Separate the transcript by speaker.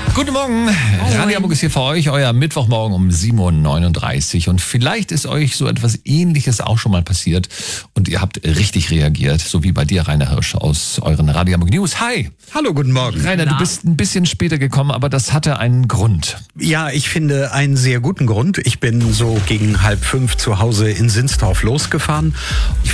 Speaker 1: Guten Morgen, Radio Hamburg ist hier für euch, euer Mittwochmorgen um 7.39 Uhr. Und vielleicht ist euch so etwas Ähnliches auch schon mal passiert und ihr habt richtig reagiert, so wie bei dir, Rainer Hirsch aus euren Radio Hamburg News. Hi!
Speaker 2: Hallo, guten Morgen.
Speaker 1: Rainer, du bist ein bisschen später gekommen, aber das hatte einen Grund.
Speaker 2: Ja, ich finde einen sehr guten Grund. Ich bin so gegen 4:30 zu Hause in Sinsdorf losgefahren.